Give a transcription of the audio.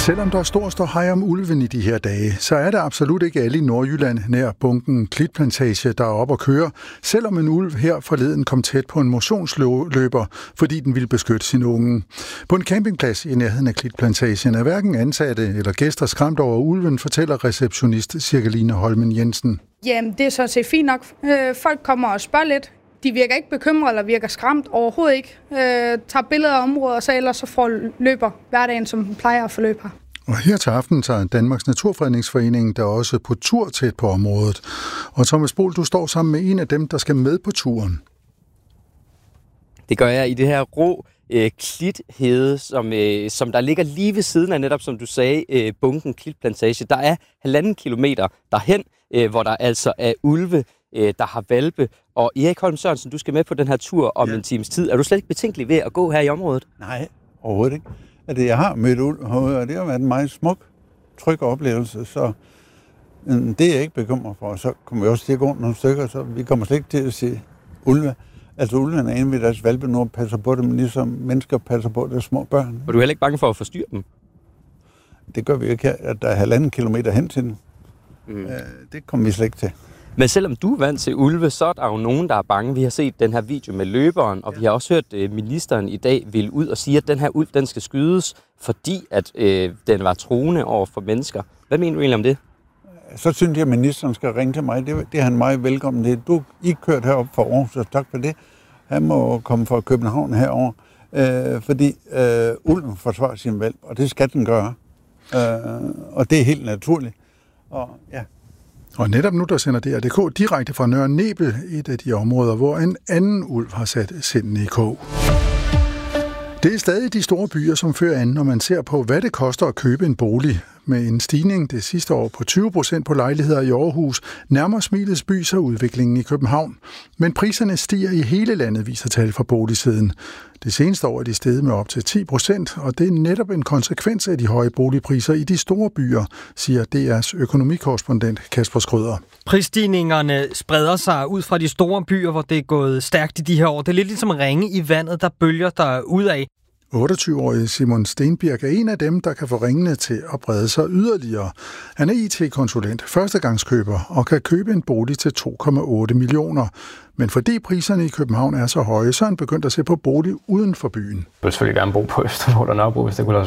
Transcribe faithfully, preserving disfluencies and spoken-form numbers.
Selvom der står stor hej om ulven i de her dage, så er det absolut ikke alle i Nordjylland nær bunken Klitplantage, der er oppe at køre, selvom en ulv her forleden kom tæt på en motionsløber, fordi den ville beskytte sin unge. På en campingplads i nærheden af Klitplantagen er hverken ansatte eller gæster skræmt over ulven, fortæller receptionist Cirkeline Holmen Jensen. Jamen, det er så set fint nok. Folk kommer og spørger lidt. De virker ikke bekymret eller virker skræmt overhovedet ikke. Øh, tager billeder af området, og så ellers så får løber hverdagen, som den plejer at forløbe her. Og her til aften tager Danmarks Naturfredningsforening der også på tur tæt på området. Og Thomas Bohl, du står sammen med en af dem, der skal med på turen. Det gør jeg i det her rå øh, klithede, som, øh, som der ligger lige ved siden af, netop som du sagde, øh, bunken Klitplantage. Der er halvanden kilometer derhen, øh, hvor der altså er ulve, øh, der har valpe. Og Erik Holm Sørensen, du skal med på den her tur om ja. en times tid. Er du slet ikke betænkelig ved at gå her i området? Nej, overhovedet ikke. Altså, jeg har mødt ulv, og det har været en meget smuk, tryg oplevelse, så det er jeg ikke bekymret for. Så kommer vi også til at gå nogle stykker, så vi kommer slet ikke til at se ulve. Altså ulven er inde ved deres valpe nu og passer på dem, ligesom mennesker passer på deres små børn. Og du er heller ikke bange for at forstyrre dem? Det gør vi ikke her, at der er halvanden kilometer hen til den. Mm. Det kommer vi slet ikke til. Men selvom du er vant til ulve, så er der jo nogen, der er bange. Vi har set den her video med løberen, og vi har også hørt at ministeren i dag ville ud og sige, at den her ulv, den skal skydes, fordi at øh, den var truende over for mennesker. Hvad mener du egentlig om det? Så synes jeg, at ministeren skal ringe til mig. Det, det er han meget velkommen til. Du I kørt herop fra Aarhus, så tak for det. Han må komme fra København herover, øh, fordi øh, ulven forsvarer sin valp, og det skal den gøre. Øh, og det er helt naturligt. Og ja. Og netop nu, der sender D R punktum d k direkte fra Nørre Nebel, et af de områder, hvor en anden ulv har sat sindene i kog. Det er stadig de store byer, som fører an, når man ser på, hvad det koster at købe en bolig. Med en stigning det sidste år på tyve procent på lejligheder i Aarhus, nærmer Smilets by sig udviklingen i København. Men priserne stiger i hele landet, viser tal fra boligsiden. Det seneste år er de steget med op til ti procent, og det er netop en konsekvens af de høje boligpriser i de store byer, siger D R's økonomikorrespondent Kasper Skrøder. Prisstigningerne spreder sig ud fra de store byer, hvor det er gået stærkt i de her år. Det er lidt ligesom ringe i vandet, der bølger der ud af. otteogtyve-årige Simon Stenbjerg er en af dem, der kan få ringene til at brede sig yderligere. Han er I T-konsulent, førstegangskøber og kan købe en bolig til to komma otte millioner. Men fordi priserne i København er så høje, så er han begyndt at se på bolig uden for byen. Jeg vil selvfølgelig gerne bo på Østerbro og Nørrebro, hvis det kunne lade